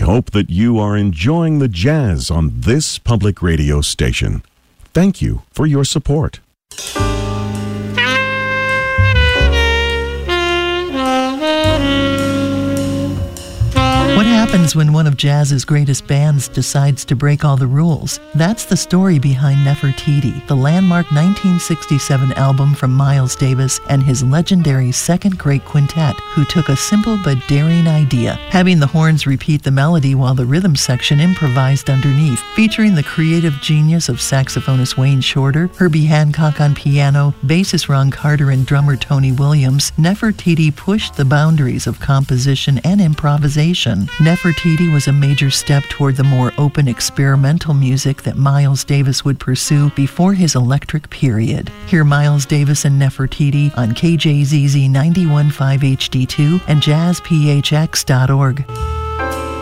hope that you are enjoying the jazz on this public radio station. Thank you for your support. What happens when one of jazz's greatest bands decides to break all the rules? That's the story behind Nefertiti, the landmark 1967 album from Miles Davis and his legendary Second Great Quintet, who took a simple but daring idea, having the horns repeat the melody while the rhythm section improvised underneath. Featuring the creative genius of saxophonist Wayne Shorter, Herbie Hancock on piano, bassist Ron Carter, and drummer Tony Williams, Nefertiti pushed the boundaries of composition and improvisation. Nefertiti was a major step toward the more open experimental music that Miles Davis would pursue before his electric period. Hear Miles Davis and Nefertiti on KJZZ 91.5 HD2 and jazzphx.org.